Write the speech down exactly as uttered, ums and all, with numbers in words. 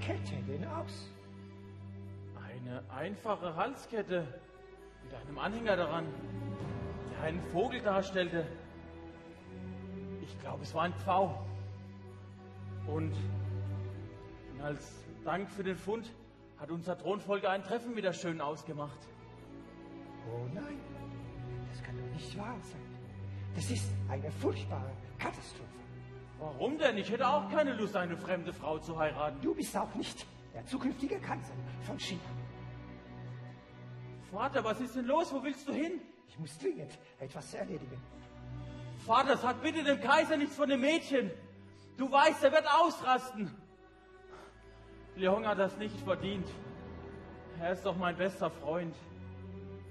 Kette denn aus? Eine einfache Halskette mit einem Anhänger daran, der einen Vogel darstellte. Ich glaube, es war ein Pfau. Und, und als Dank für den Fund hat unser Thronfolger ein Treffen wieder schön ausgemacht. Oh nein, das kann doch nicht wahr sein. Das ist eine furchtbare Katastrophe. Warum denn? Ich hätte auch keine Lust, eine fremde Frau zu heiraten. Du bist auch nicht der zukünftige Kanzler von China. Vater, was ist denn los? Wo willst du hin? Ich muss dringend etwas erledigen. Vater, sag bitte dem Kaiser nichts von dem Mädchen. Du weißt, er wird ausrasten. Leon hat das nicht verdient. Er ist doch mein bester Freund.